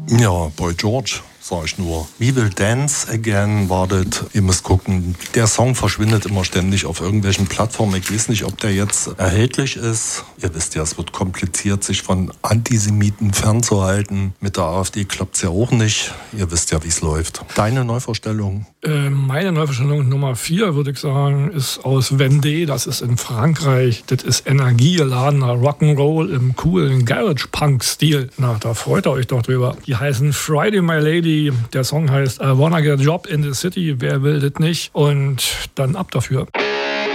Ja, Boy George, sag ich nur. We Will Dance Again war das. Ihr müsst gucken, der Song verschwindet immer ständig auf irgendwelchen Plattformen. Ich weiß nicht, ob der jetzt erhältlich ist. Ihr wisst ja, es wird kompliziert, sich von Antisemiten fernzuhalten. Mit der AfD klappt's ja auch nicht. Ihr wisst ja, wie es läuft. Deine Neuvorstellung? Meine Neuvorstellung Nummer 4, würde ich sagen, ist aus Vendée. Das ist in Frankreich. Das ist energiegeladener Rock'n'Roll im coolen Garage-Punk-Stil. Na, da freut ihr euch doch drüber. Die heißen Friday My Lady. Der Song heißt I Wanna Get a Job in the City. Wer will das nicht? Und dann ab dafür.